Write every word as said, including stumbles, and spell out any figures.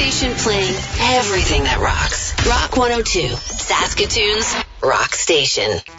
station playing everything that rocks. Rock one oh two, Saskatoon's rock station.